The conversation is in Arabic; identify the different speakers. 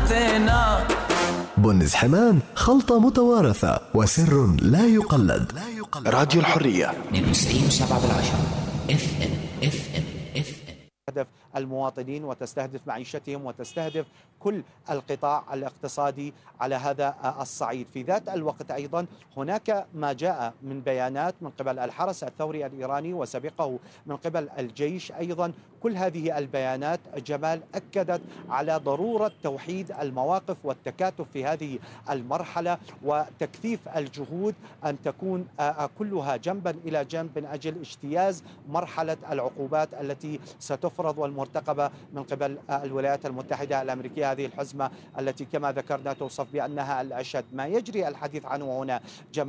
Speaker 1: انتهينا.
Speaker 2: بنز حمام، خلطة متوارثة وسر لا يقلد.
Speaker 3: راديو الحرية
Speaker 4: 92.7 FM.
Speaker 5: تستهدف المواطنين وتستهدف معيشتهم وتستهدف كل القطاع الاقتصادي على هذا الصعيد. في ذات الوقت أيضا هناك ما جاء من بيانات من قبل الحرس الثوري الإيراني وسبقه من قبل الجيش أيضا. كل هذه البيانات جمال أكدت على ضرورة توحيد المواقف والتكاتف في هذه المرحلة وتكثيف الجهود أن تكون كلها جنبا إلى جنب من أجل اجتياز مرحلة العقوبات التي ستفرض والمرتقبة من قبل الولايات المتحدة الأمريكية. هذه الحزمة التي كما ذكرنا توصف بأنها الأشد. ما يجري الحديث عنه هنا